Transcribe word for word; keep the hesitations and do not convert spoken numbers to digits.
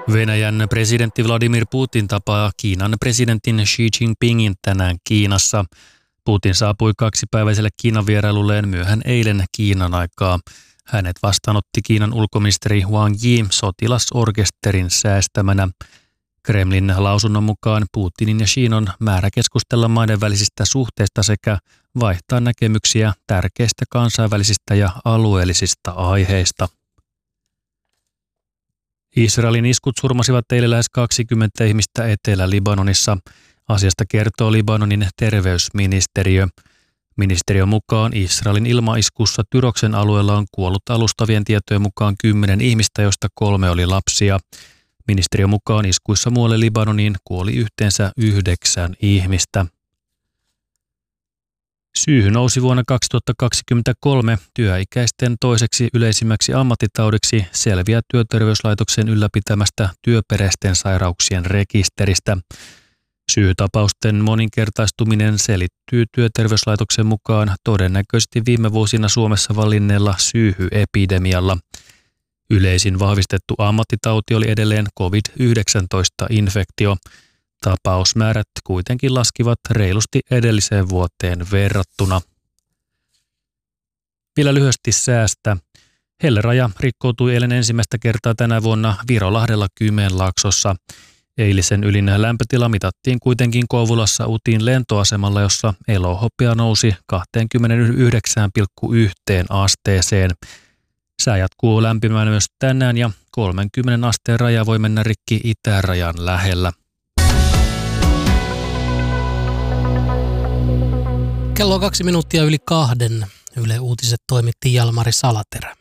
Venäjän presidentti Vladimir Putin tapaa Kiinan presidentin Xi Jinpingin tänään Kiinassa. Putin saapui kaksipäiväiselle Kiinan vierailulleen myöhään eilen Kiinan aikaa. Hänet vastaanotti Kiinan ulkoministeri Wang Yi sotilasorkesterin säästämänä. Kremlin lausunnon mukaan Putinin ja Xiin on määrä keskustella maiden välisistä suhteista sekä vaihtaa näkemyksiä tärkeistä kansainvälisistä ja alueellisista aiheista. Israelin iskut surmasivat eilen lähes kaksikymmentä ihmistä Etelä-Libanonissa. Asiasta kertoo Libanonin terveysministeriö. Ministeriön mukaan Israelin ilmaiskussa Tyroksen alueella on kuollut alustavien tietojen mukaan kymmenen ihmistä, joista kolme oli lapsia. Ministeriön mukaan iskuissa muualle Libanoniin kuoli yhteensä yhdeksän ihmistä. Syyhy nousi vuonna kaksituhattakaksikymmentäkolme työikäisten toiseksi yleisimmäksi ammattitaudiksi selviää työterveyslaitoksen ylläpitämästä työperäisten sairauksien rekisteristä. Syyhytapausten moninkertaistuminen selittyy työterveyslaitoksen mukaan todennäköisesti viime vuosina Suomessa vallinneella syyhyepidemialla. Yleisin vahvistettu ammattitauti oli edelleen covid yhdeksäntoista-infektio. Tapausmäärät kuitenkin laskivat reilusti edelliseen vuoteen verrattuna. Vielä lyhyesti säästä. Helleraja rikkoutui eilen ensimmäistä kertaa tänä vuonna Virolahdella Kymenlaaksossa. Eilisen ylin lämpötila mitattiin kuitenkin Kouvolassa Utin lentoasemalla, jossa elohopea nousi kaksikymmentäyhdeksän pilkku yksi asteeseen. Sää jatkuu lämpimään myös tänään ja kolmenkymmenen asteen raja voi mennä rikki itärajan lähellä. Kello on kaksi minuuttia yli kahden. Yle Uutiset toimitti Jalmari Salaterä.